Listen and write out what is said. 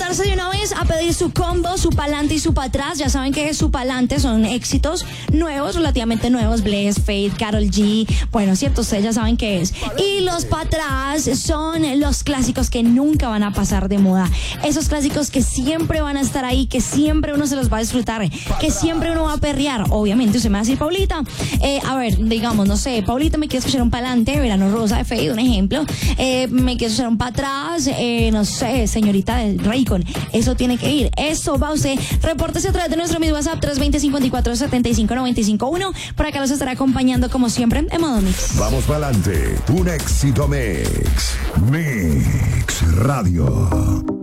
reportarse de una vez a pedir su combo, su pa'lante y su pa' atrás. Ya saben que su pa'lante son éxitos nuevos, relativamente nuevos. Bless, Faith, Karol G. Bueno, cierto, ustedes ya saben qué es. Y los pa' atrás son los clásicos que nunca van a pasar de moda. Esos clásicos que siempre van a estar ahí, que siempre uno se los va a disfrutar, que siempre uno va a perrear. Obviamente, usted me va a decir, Paulita, a ver, digamos, no sé, Paulita, me quiere escuchar un pa'lante, Verano Rosa de Faith, un ejemplo. Me quiere escuchar un pa' atrás, no sé, señorita del Raycon. Eso tiene que ir. Eso va usted. Repórtese a través de nuestro mismo WhatsApp 320-54-75-951. Por acá los estará acompañando como siempre en modo mix. Vamos para adelante. Un éxito mix. Mix Radio.